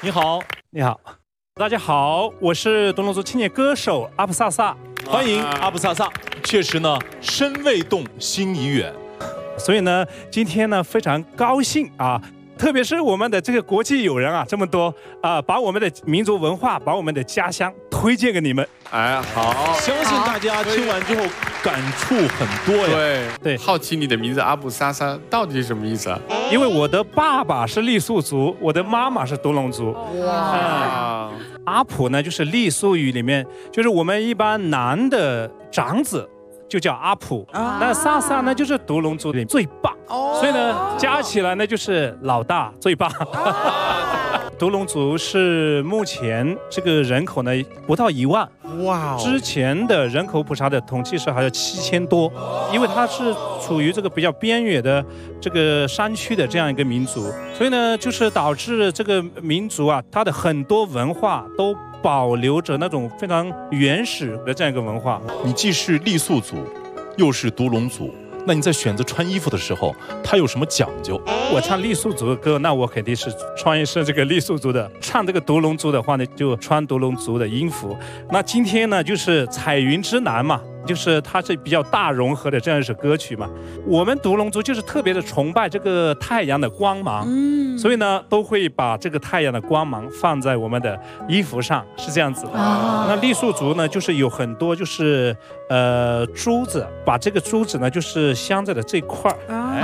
你好， 你好，大家好，我是独龙族青年歌手阿布萨萨， 欢迎阿布萨萨。确实呢，身未动，心已远。 所以呢，今天呢非常高兴啊。特别是我们的这个国际友人啊，这么多啊，把我们的民族文化，把我们的家乡推荐给你们。 哎，好， 相信大家听完之后感触很多呀。 对， 好奇你的名字阿布萨萨到底是什么意思啊？ 因为我的爸爸是傈僳族，我的妈妈是独龙族。 哇， 阿普呢，就是傈僳语里面，就是我们一般男的长子就叫阿普，那萨萨呢就是独龙族里最棒，所以呢加起来呢就是老大最棒。独龙族是目前这个人口呢不到1万， 哇， 之前的人口普查的统计是还有7000多，因为它是处于这个比较边远的这个山区的这样一个民族，所以呢就是导致这个民族啊，它的很多文化都保留着那种非常原始的这样一个文化。 你既是傈僳族，又是独龙族，那你在选择穿衣服的时候，它有什么讲究？ 我唱傈僳族的歌，那我肯定是穿一身这个傈僳族的；唱这个独龙族的话呢，就穿独龙族的音符。那今天呢，就是彩云之南嘛，就是它是比较大融合的这样一首歌曲嘛。我们独龙族就是特别的崇拜这个太阳的光芒，所以呢，都会把这个太阳的光芒放在我们的衣服上，是这样子的。那傈僳族呢，就是有很多就是珠子，把这个珠子呢，就是镶在了这块儿。